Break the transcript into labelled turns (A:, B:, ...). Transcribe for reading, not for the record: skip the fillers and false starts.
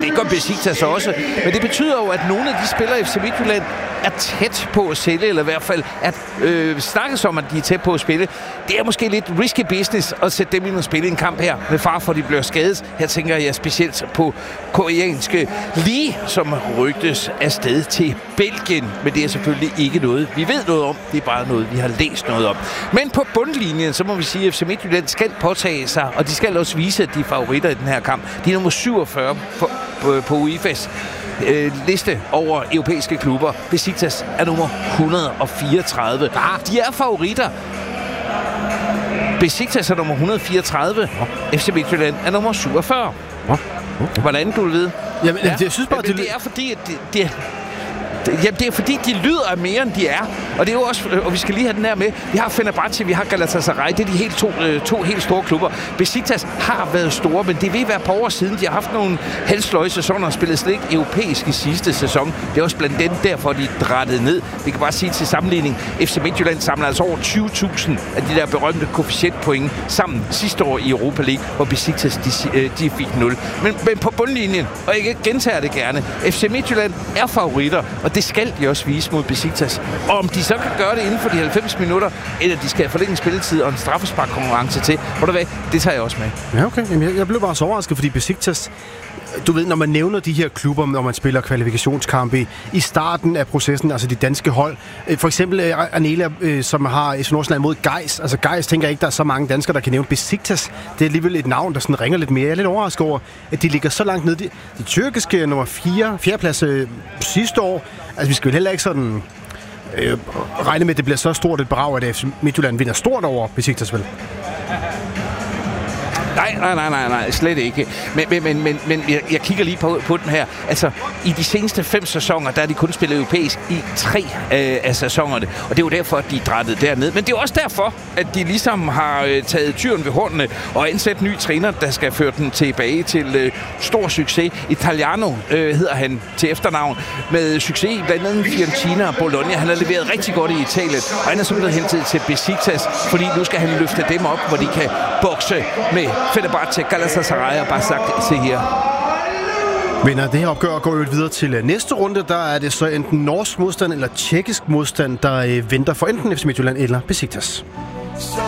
A: Det gør Besiktas også. Men det betyder jo, at nogle af de spillere i FC Midtjylland er tæt på at sælge, eller i hvert fald at snakkes om, at de er tæt på at spille. Det er måske lidt risky business at sætte dem ind og spille en kamp her, med far for, at de bliver skadet. Her tænker jeg specielt på koreanske Lee, som rygtes afsted til Belgien. Men det er selvfølgelig ikke noget, vi ved noget om. Det er bare noget, vi har læst noget om. Men på bundlinjen, så må vi sige, at FC Midtjylland skal påtage sig, og de skal også vise, at de er favoritter i den her kamp. De er nummer 47 på UEFA's liste over europæiske klubber. Besiktas er nummer 134. De er favoritter. Besiktas er nummer 134. FC Midtjylland er nummer 47.
B: Okay.
A: Hvordan du vil vide?
B: Jamen, jeg synes bare,
A: det er fordi, at det er fordi, de lyder af mere, end de er. Og det er jo også, og vi skal lige have den her med. Vi har Fenerbahce, vi har Galatasaray. Det er de to helt store klubber. Besiktas har været store, men det vil være på år siden. De har haft nogle halvsløje sæsoner og spillet slet ikke europæisk i sidste sæson. Det er også blandt andet derfor, de er drættet ned. Vi kan bare sige til sammenligning. FC Midtjylland samler altså over 20.000 af de der berømte koefficientpoint sammen sidste år i Europa League, hvor Besiktas de fik 0. Men på bundlinjen, og jeg gentager det gerne, FC Midtjylland er favoritter, og det skal de også vise mod Besiktas. Og om de så kan gøre det inden for de 90 minutter, eller de skal forlænge spilletid og en straffesparkkonkurrence til, det tager jeg også med.
B: Ja, okay. Jamen, jeg blev bare så overrasket, fordi Besiktas, du ved, når man nævner de her klubber, når man spiller kvalifikationskampe i starten af processen, altså de danske hold. For eksempel Anela, som har FC Nordsjælland mod Gais. Altså Gais tænker jeg ikke, der er så mange danskere, der kan nævne. Besiktas, det er alligevel et navn, der sådan ringer lidt mere. Jeg er lidt overrasket over, at de ligger så langt ned. De tyrkiske nummer 4. plads sidste år. Altså vi skal jo heller ikke sådan regne med, at det bliver så stort et brag, at FC Midtjylland vinder stort over Besiktas, vel?
A: Nej, slet ikke. Men jeg kigger lige på den her. Altså, i de seneste 5 sæsoner, der er de kun spillet europæisk i 3 af sæsonerne. Og det er jo derfor, at de er drættet derned. Men det er også derfor, at de ligesom har taget tyren ved hornene og ansat ny træner, der skal føre den tilbage til stor succes. Italiano hedder han til efternavn. Med succes i blandt andet Fiorentina og Bologna. Han har leveret rigtig godt i Italien. Og han er så blevet hentet til Besiktas, fordi nu skal han løfte dem op, hvor de kan bokse med Fenerbahce, Galatasaray og bare sagt se her.
B: Vinder det her opgør går jo videre til næste runde. Der er det så enten norsk modstand eller tjekkisk modstand, der venter for enten FC Midtjylland eller Besiktas.